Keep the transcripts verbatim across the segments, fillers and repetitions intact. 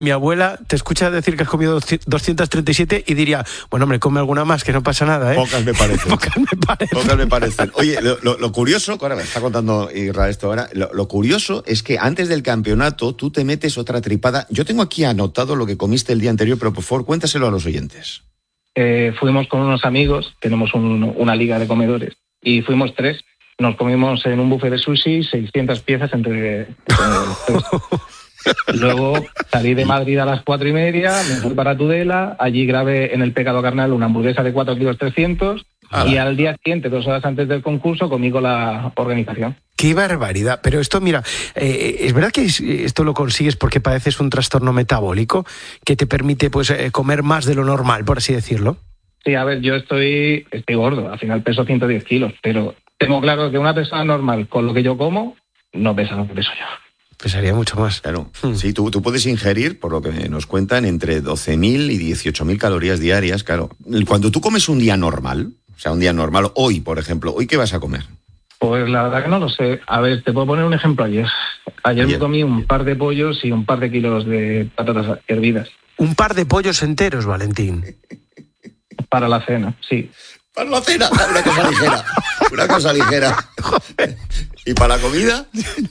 Mi abuela te escucha decir que has comido doscientos treinta y siete y diría, bueno, hombre, come alguna más, que no pasa nada, ¿eh? Pocas me parecen. Pocas me parecen. Pocas me parecen. Oye, lo, lo, lo curioso, ahora me está contando Israel esto ahora, lo, lo curioso es que antes del campeonato tú te metes otra tripada. Yo tengo aquí anotado lo que comiste el día anterior, pero por favor, cuéntaselo a los oyentes. Eh, fuimos con unos amigos, tenemos un, una liga de comedores, y fuimos tres. Nos comimos en un buffet de sushi seiscientas piezas entre, entre tres. Luego salí de Madrid a las cuatro y media, me fui para Tudela, allí grabé en el Pecado Carnal una hamburguesa de cuatro kilos trescientos ah, y al día siguiente, dos horas antes del concurso, comí con la organización. ¡Qué barbaridad! Pero esto, mira, eh, ¿es verdad que esto lo consigues porque padeces un trastorno metabólico que te permite pues eh, comer más de lo normal, por así decirlo? Sí, a ver, yo estoy, estoy gordo, al final peso ciento diez kilos, pero tengo claro que una persona normal con lo que yo como no pesa lo que peso yo. Pesaría mucho más. Claro. Hmm. Sí, tú, tú puedes ingerir, por lo que nos cuentan, entre doce mil y dieciocho mil calorías diarias, claro. Cuando tú comes un día normal, o sea, un día normal, hoy, por ejemplo, ¿hoy qué vas a comer? Pues la verdad que no lo sé. A ver, te puedo poner un ejemplo ayer. Ayer, ayer. me comí un par de pollos y un par de kilos de patatas hervidas. Un par de pollos enteros, Valentín. Para la cena, sí. Para la cena, una cosa ligera. Una cosa ligera. ¿Y para la comida?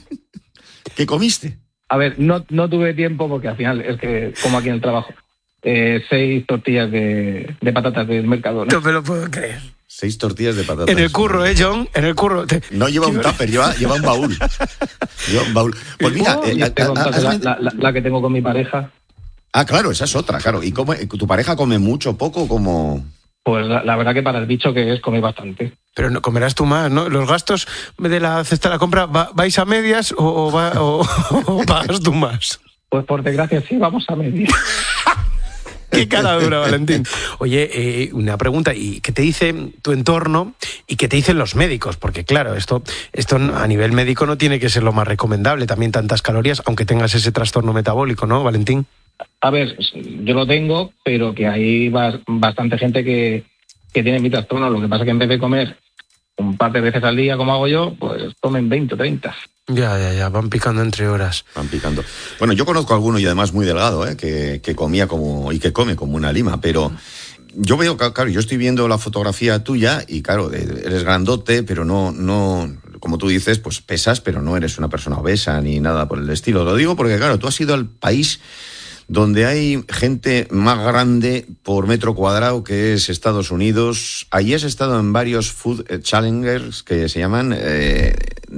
¿Qué comiste? A ver, no, no tuve tiempo porque al final es que, como aquí en el trabajo, eh, seis tortillas de, de patatas del mercado. ¿no? no me lo puedo creer. Seis tortillas de patatas. En el curro, ¿eh, John? En el curro. Te... No lleva un tupper, lleva, lleva un baúl. Lleva un baúl. Pues mira... Oh, eh, a, a, a, la, la, la, la que tengo con mi pareja. Ah, claro, esa es otra, claro. ¿Y cómo, tu pareja come mucho, poco, como...? Pues la, la verdad que para el bicho que es, come bastante. Pero no comerás tú más, ¿no? ¿Los gastos de la cesta de la compra va, vais a medias o, o, va, o, o pagas tú más? Pues por desgracia sí, vamos a medias. Qué cara dura, Valentín. Oye, eh, una pregunta, ¿y qué te dice tu entorno y qué te dicen los médicos? Porque claro, esto, esto a nivel médico no tiene que ser lo más recomendable, también tantas calorías, aunque tengas ese trastorno metabólico, ¿no, Valentín? A ver, yo lo tengo, pero que hay bastante gente que, que tiene mi trastorno. Lo que pasa es que en vez de comer un par de veces al día, como hago yo, pues comen veinte o treinta. Ya, ya, ya, van picando entre horas. Van picando. Bueno, yo conozco a alguno y además muy delgado, ¿eh? que, que comía como y que come como una lima, pero yo veo, claro, yo estoy viendo la fotografía tuya y claro, eres grandote, pero no, no, como tú dices, pues pesas, pero no eres una persona obesa ni nada por el estilo. Lo digo porque, claro, tú has ido al país donde hay gente más grande por metro cuadrado, que es Estados Unidos. Allí has estado en varios food challengers que se llaman, eh,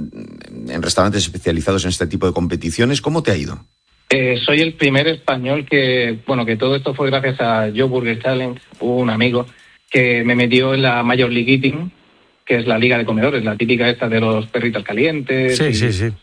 en restaurantes especializados en este tipo de competiciones. ¿Cómo te ha ido? Eh, soy el primer español que, bueno, que todo esto fue gracias a Joe Burger Challenge, un amigo que me metió en la Major League Eating, que es la liga de comedores, la típica esta de los perritos calientes. Sí, y, sí, sí.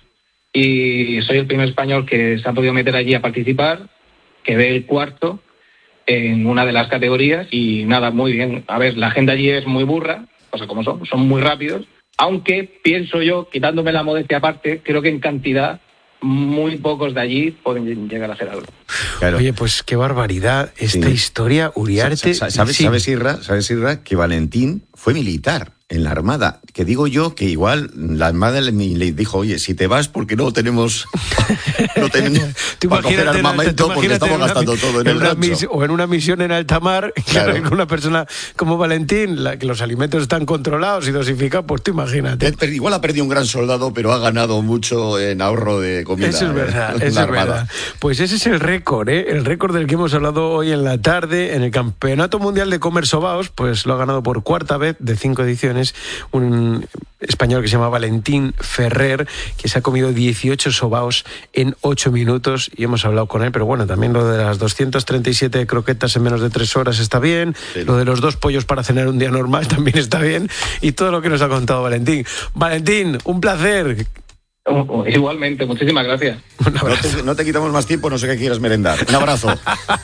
Y soy el primer español que se ha podido meter allí a participar. Quedé el cuarto en una de las categorías y nada, muy bien. A ver, la gente allí es muy burra, o sea, como son, son muy rápidos, aunque pienso yo, quitándome la modestia aparte, creo que en cantidad muy pocos de allí pueden llegar a hacer algo. Claro. Oye, pues qué barbaridad esta sí. historia, Uriarte. ¿Sabes, sí. ¿sabes, Irra, ¿Sabes, Irra, que Valentín fue militar en la Armada? Que digo yo que igual la Armada le, le dijo, oye, si te vas porque no tenemos, no tenemos para coger armamento porque estamos gastando todo en, en el rancho. Mis, o en una misión en alta mar, claro. Con una persona como Valentín, la, que los alimentos están controlados y dosificados, pues tú imagínate. Igual ha perdido un gran soldado, pero ha ganado mucho en ahorro de comida. Eso es verdad, eso es verdad. Pues ese es el récord, ¿eh? El récord del que hemos hablado hoy en la tarde, en el Campeonato Mundial de Comer Sobaos, pues lo ha ganado por cuarta vez de cinco ediciones un español que se llama Valentín Ferrer, que se ha comido dieciocho sobaos en ocho minutos y hemos hablado con él, pero bueno, también lo de las doscientas treinta y siete croquetas en menos de tres horas está bien, sí. Lo de los dos pollos para cenar un día normal también está bien y todo lo que nos ha contado Valentín. Valentín, un placer. Igualmente, muchísimas gracias. No te, no te quitamos más tiempo, no sé qué quieras merendar. Un abrazo.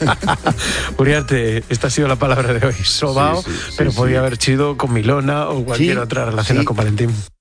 Uriarte, esta ha sido la palabra de hoy. Sobao, sí, sí, sí, pero sí, podía sí. haber sido con Milona o cualquier sí, otra relación sí. con Valentín.